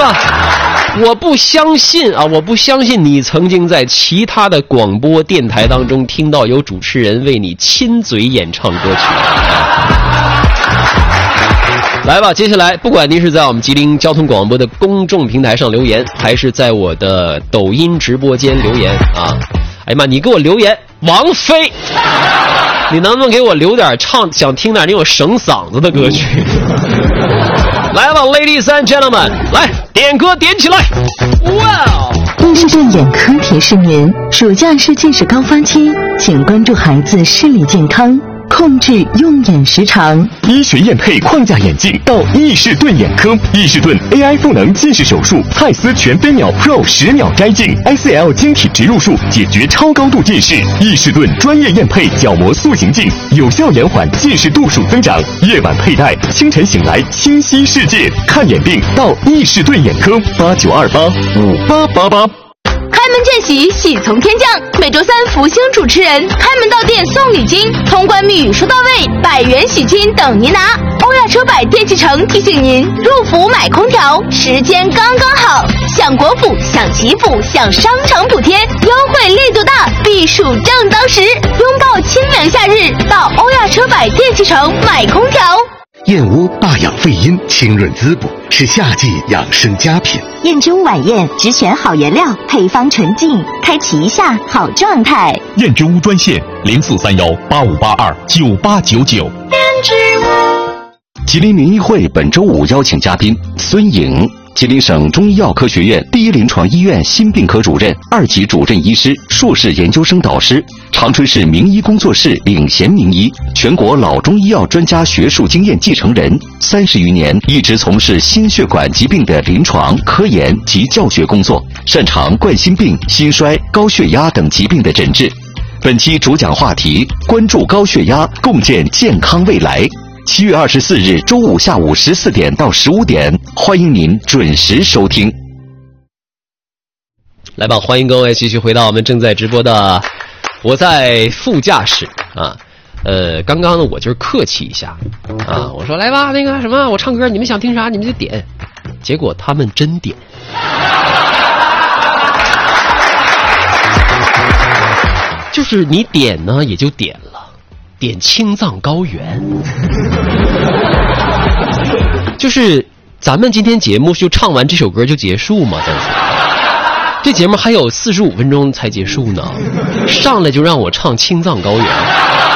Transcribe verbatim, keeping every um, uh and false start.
吧？我不相信啊，我不相信你曾经在其他的广播电台当中听到有主持人为你亲嘴演唱歌曲。来吧，接下来不管您是在我们吉林交通广播的公众平台上留言，还是在我的抖音直播间留言啊，哎呀妈，你给我留言王菲，你能不能给我留点唱想听点那种省嗓子的歌曲？来吧 ，Ladies and Gentlemen， 来点歌点起来！哇！ 易视顿眼科提示您，暑假是近视高发期，请关注孩子视力健康，控制用眼时长。 医学验配框架眼镜到易视顿眼科，易视顿 A I 赋能近视手术，蔡司全飞秒 Pro 十秒摘镜 ，S L 晶体植入术解决超高度近视。易视顿专业验配角膜塑形镜，有效延缓近视度数增长。夜晚佩戴，清晨醒来清晰世界。看眼病到易视顿眼科，八九二八五八八八。 开门见喜，喜从天降。每周三福星主持人开门到店送礼金，通关密语说到位，百元喜金等您拿。欧亚车百电器城提醒您，入伏买空调时间刚刚好，享国府，享祈福，享商场补贴，优惠力度大，避暑正当时。拥抱清凉夏日，到欧亚车百电器城买空调。 燕窝霸养肺阴，清润滋补，是夏季养生佳品。 燕之屋晚宴只选好原料，配方纯净，开启一下好状态。 燕之屋专线零四三幺八五八二九八九九。 燕之屋。 吉林民医会本周五邀请嘉宾孙颖，吉林省中医药科学院第一临床医院心病科主任、二级主任医师、硕士研究生导师，长春市名医工作室领衔名医，全国老中医药专家学术经验继承人，三十余年一直从事心血管疾病的临床、科研及教学工作，擅长冠心病、心衰、高血压等疾病的诊治。本期主讲话题：关注高血压，共建健康未来。七月二十四日周五下午十四点到十五点，欢迎您准时收听。 来吧，欢迎各位继续回到我们正在直播的我在副驾驶啊。呃，刚刚呢我就是客气一下啊，我说来吧，那个什么，我唱歌，你们想听啥你们就点，结果他们真点。就是你点呢也就点了，点青藏高原。就是咱们今天节目就唱完这首歌就结束嘛，但是这节目还有四十五分钟才结束呢，上来就让我唱青藏高原。